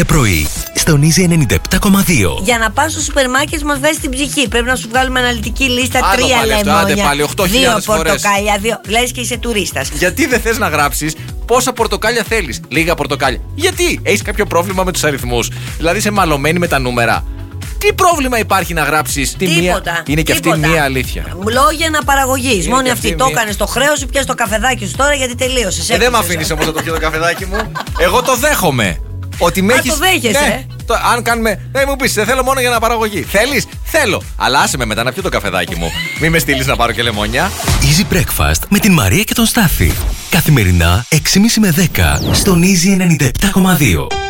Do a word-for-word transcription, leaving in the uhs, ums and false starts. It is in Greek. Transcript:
κάθε πρωί στον Easy ενενήντα επτά κόμμα δύο. Για να πας στο σούπερ μάρκετ μας βάζει την ψυχή. Πρέπει να σου βγάλουμε αναλυτική λίστα. Ά, τρία πάλι αυτό, άντε λεμόνια, πάλι, οκτώ χιλιάδες δύο φορές. πορτοκάλια, δύο. Λες και είσαι τουρίστας. Γιατί δεν θες να γράψεις πόσα πορτοκάλια θέλεις? Λίγα πορτοκάλια. Γιατί? Έχεις κάποιο πρόβλημα με τους αριθμούς? Δηλαδή είσαι μαλωμένη με τα νούμερα? Τι πρόβλημα υπάρχει να γράψεις τη μία? Είναι και αυτή μία αλήθεια. Λόγια αναπαραγωγής. Μόνη αυτή, αυτή το μία... έκανε στο χρέος σου, πιες το καφεδάκι σου τώρα γιατί τελείωσες. Ε, δεν με αφήνεις όμως να το πιω το καφεδάκι μου. Εγώ το δέχομαι. Ότι με Α, έχεις... το δέχεσαι. Ναι, το, αν κάνουμε. Δεν μου πεις, δεν θέλω μόνο για αναπαραγωγή. Θέλεις? Θέλω. Αλλά άσε με μετά να πιω το καφεδάκι μου. Μην με στείλεις να πάρω και λεμόνια. Easy Breakfast με την Μαρία και τον Στάφη. Καθημερινά έξι και μισή με δέκα στον Easy ενενήντα επτά κόμμα δύο.